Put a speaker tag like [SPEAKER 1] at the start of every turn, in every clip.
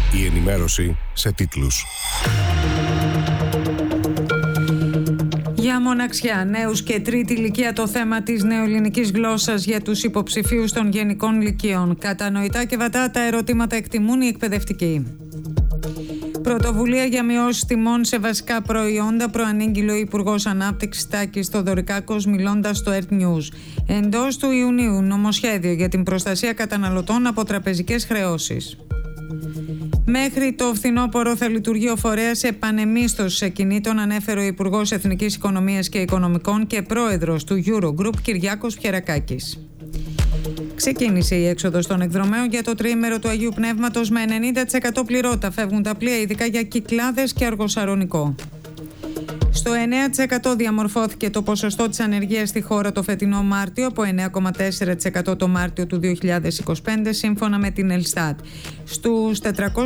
[SPEAKER 1] Η ενημέρωση σε τίτλους.
[SPEAKER 2] Για μοναξιά, νέους και τρίτη ηλικία το θέμα της νεοελληνικής γλώσσας για τους υποψηφίους των γενικών λυκείων. Κατανοητά και βατά τα ερωτήματα εκτιμούν οι εκπαιδευτικοί. Πρωτοβουλία για μειώσεις τιμών σε βασικά προϊόντα προανήγγειλε ο Υπουργός Ανάπτυξης Τάκης Θοδωρικάκος μιλώντας στο ERT News. Εντός του Ιουνίου, νομοσχέδιο για την προστασία καταναλωτών από τραπεζικές χρεώσεις. Μέχρι το φθινόπωρο θα λειτουργεί ο φορέας επανεμίσθωσης ακινήτων, ανέφερε ο Υπουργός Εθνικής Οικονομίας και Οικονομικών και πρόεδρος του Eurogroup Κυριάκος Πιερακάκης. Ξεκίνησε η έξοδος των εκδρομέων για το τριήμερο του Αγίου Πνεύματος με 90% πληρότητα. Φεύγουν τα πλοία ειδικά για Κυκλάδες και Αργοσαρονικό. Στο 9% διαμορφώθηκε το ποσοστό της ανεργίας στη χώρα το φετινό Μάρτιο, από 9,4% το Μάρτιο του 2025, σύμφωνα με την Ελστάτ. Στους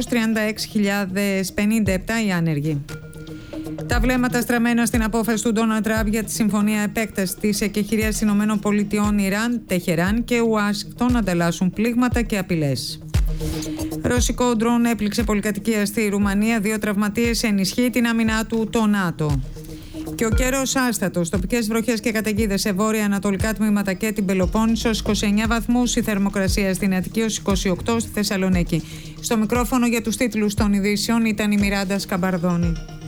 [SPEAKER 2] 436.057 οι άνεργοι. Τα βλέμματα στραμμένα στην απόφαση του Ντόναλντ Τραμπ για τη συμφωνία επέκτασης της εκεχηρίας Ηνωμένων Πολιτειών, Ιράν, Τεχεράν και Ουάσιγκτον ανταλλάσσουν πλήγματα και απειλές. Ρωσικό ντρόν έπληξε πολυκατοικία στη Ρουμανία, 2 τραυματίες, ενισχύει την άμυνά του το ΝΑΤΟ. Και ο καιρός άστατος, τοπικές βροχές και καταιγίδες σε βόρεια-ανατολικά τμήματα και την Πελοπόννησο, 29 βαθμούς η θερμοκρασία στην Αττική, ως 28 στη Θεσσαλονίκη. Στο μικρόφωνο για τους τίτλους των ειδήσεων ήταν η Μιράντα Σκαμπαρδόνη.